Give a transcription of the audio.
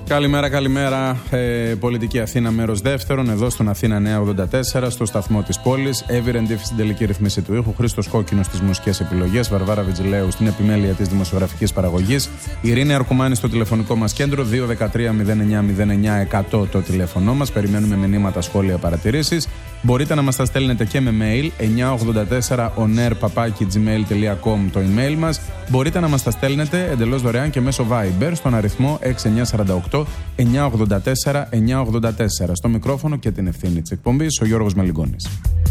Καλημέρα, καλημέρα. Πολιτική Αθήνα, μέρος δεύτερον, εδώ στον Αθήνα 984, στο σταθμό της πόλης. Εύη Ρεντήφη στην τελική ρυθμίση του ήχου. Χρήστος Κόκκινος στις μουσικές επιλογές. Βαρβάρα Βιτζιλέου στην επιμέλεια της δημοσιογραφικής παραγωγής. Ειρήνη Αρκουμάνη στο τηλεφωνικό μας κέντρο. 213-09-09-100 το τηλέφωνό μας. Περιμένουμε μηνύματα, σχόλια, παρατηρήσεις. Μπορείτε να μας τα στέλνετε και με mail 984oner@gmail.com το email μας. Μπορείτε να μας τα στέλνετε εντελώς δωρεάν και μέσω Viber στον αριθμό 6948-984-984. Στο μικρόφωνο και την ευθύνη της εκπομπής ο Γιώργος Μελιγκόνης.